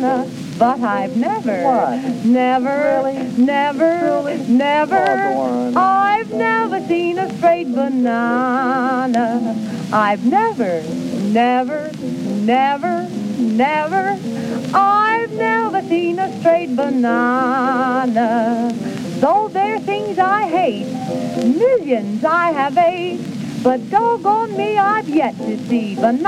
banana, but I've never, What? never, Really? never, Truly? never, Oh, go on. I've never seen a straight banana. I've never, never, never, never, I've never seen a straight banana. Though there are things I hate, millions I have ate, but doggone me, I've yet to see banana.